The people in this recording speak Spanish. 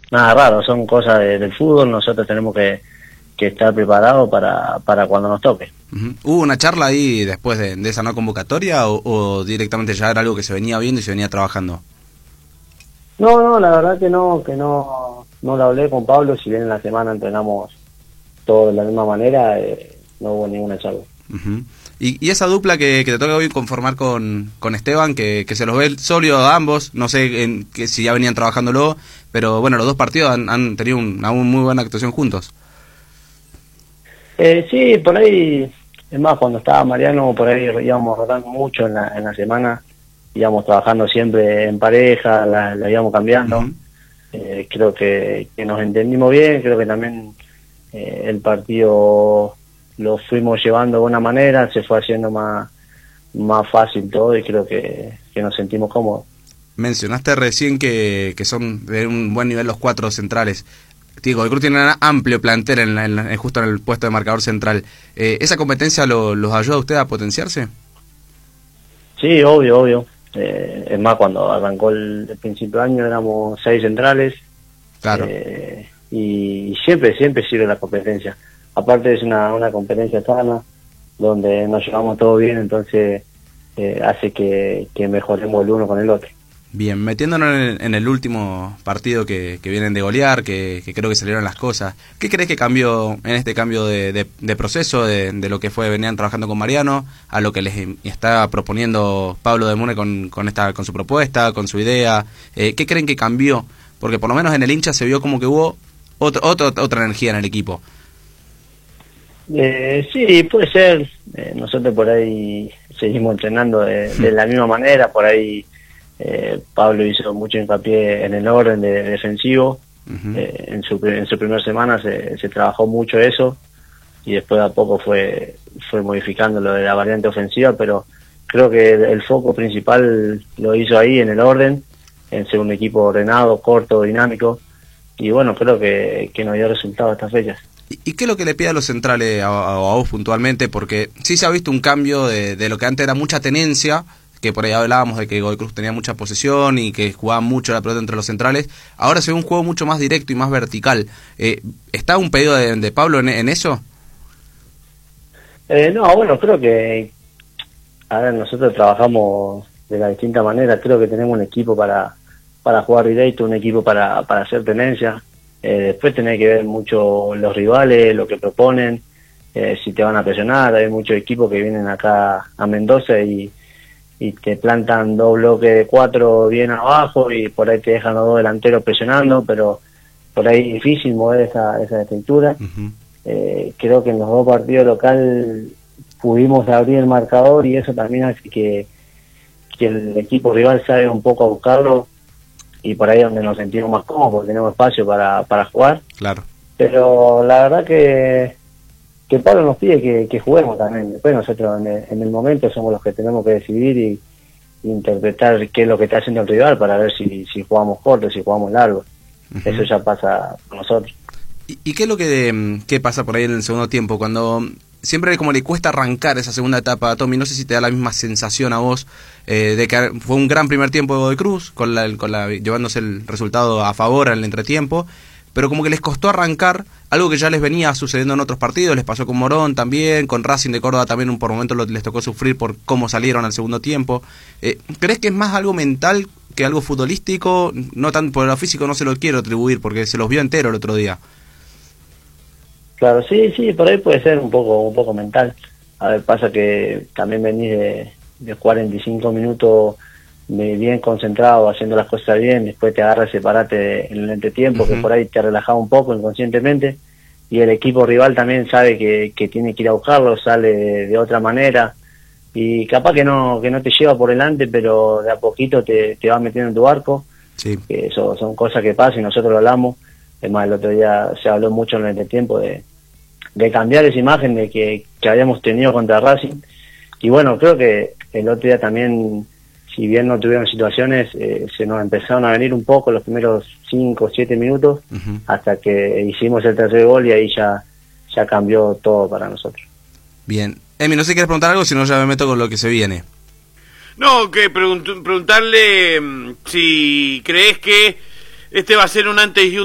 nada raro, son cosas del fútbol, nosotros tenemos que estar preparados para cuando nos toque. ¿Hubo una charla ahí después de esa no convocatoria o directamente ya era algo que se venía viendo y se venía trabajando? No, la verdad que no lo hablé con Pablo, si bien en la semana entrenamos todos de la misma manera, no hubo ninguna charla. Y esa dupla que te toca hoy conformar con Esteban, que se los ve sólidos a ambos, no sé si ya venían trabajándolo, pero bueno, los dos partidos han tenido una muy buena actuación juntos. Sí, por ahí, es más, cuando estaba Mariano, por ahí íbamos rotando mucho en la semana, íbamos trabajando siempre en pareja, la íbamos cambiando. Creo que nos entendimos bien, creo que también el partido lo fuimos llevando de una manera, se fue haciendo más fácil todo y creo que nos sentimos cómodos. Mencionaste recién que son de un buen nivel los cuatro centrales. Digo, el Cruz tiene un amplio plantel justo en el puesto de marcador central. ¿Esa competencia los ayuda a usted a potenciarse? Sí, obvio. Es más, cuando arrancó el principio de año éramos 6 centrales. Claro. Y siempre sirve la competencia. Aparte es una competencia sana, donde nos llevamos todo bien, entonces hace que mejoremos el uno con el otro. Bien, metiéndonos en el último partido que vienen de golear, que creo que salieron las cosas, ¿qué crees que cambió en este cambio de proceso, de lo que venían trabajando con Mariano, a lo que les está proponiendo Pablo Demune con su propuesta, con su idea? ¿Qué creen que cambió? Porque por lo menos en el hincha se vio como que hubo otra energía en el equipo. Sí, puede ser. Nosotros por ahí seguimos entrenando de la misma manera, por ahí Pablo hizo mucho hincapié en el orden defensivo. En su primera semana se trabajó mucho eso y después a poco fue modificando lo de la variante ofensiva, pero creo que el foco principal lo hizo ahí en el orden, en ser un equipo ordenado, corto, dinámico, y bueno, creo que nos dio resultado estas fechas. ¿Y qué es lo que le pide a los centrales, a vos puntualmente? Porque sí se ha visto un cambio de lo que antes era mucha tenencia, que por ahí hablábamos de que Godoy Cruz tenía mucha posesión y que jugaba mucho la pelota entre los centrales. Ahora se ve un juego mucho más directo y más vertical. ¿Está un pedido de Pablo en eso? No, bueno, creo que nosotros trabajamos de la distinta manera. Creo que tenemos un equipo para jugar directo, un equipo para hacer tenencia. Después tenés que ver mucho los rivales, lo que proponen, si te van a presionar. Hay muchos equipos que vienen acá a Mendoza y te plantan 2 bloques de 4 bien abajo y por ahí te dejan los 2 delanteros presionando, pero por ahí es difícil mover esa estructura. Creo que en los 2 partidos local pudimos abrir el marcador y eso también hace que el equipo rival salga un poco a buscarlo y por ahí es donde nos sentimos más cómodos porque tenemos espacio para jugar. Claro. Pero la verdad que Pablo nos pide que juguemos también. Después nosotros en el momento somos los que tenemos que decidir y interpretar qué es lo que está haciendo el rival para ver si jugamos corto, si jugamos largo. Eso ya pasa con nosotros. ¿Y qué es lo que pasa por ahí en el segundo tiempo? Cuando siempre como le cuesta arrancar esa segunda etapa a Tommy, no sé si te da la misma sensación a vos de que fue un gran primer tiempo de Godoy Cruz, llevándose el resultado a favor en el entretiempo, pero como que les costó arrancar, algo que ya les venía sucediendo en otros partidos, les pasó con Morón también, con Racing de Córdoba también por momentos les tocó sufrir por cómo salieron al segundo tiempo. ¿Crees que es más algo mental que algo futbolístico? No tan por lo físico no se lo quiero atribuir, porque se los vio entero el otro día. Claro, sí, por ahí puede ser un poco mental. A ver, pasa que también venís de 45 minutos bien concentrado, haciendo las cosas bien, después te agarras ese parate en el entretiempo, que por ahí te relajaba un poco inconscientemente, y el equipo rival también sabe que tiene que ir a buscarlo, sale de otra manera, y capaz que no te lleva por delante, pero de a poquito te va metiendo en tu barco. Sí. Eso son cosas que pasan y nosotros lo hablamos. Es más, el otro día se habló mucho en el entretiempo de cambiar esa imagen de que habíamos tenido contra Racing, y bueno, creo que el otro día también, si bien no tuvieron situaciones, se nos empezaron a venir un poco los primeros 5 o 7 minutos, hasta que hicimos el tercer gol y ahí ya cambió todo para nosotros. Bien. Emi, no sé si quieres preguntar algo, si no ya me meto con lo que se viene. No, que preguntarle si crees que este va a ser un antes y un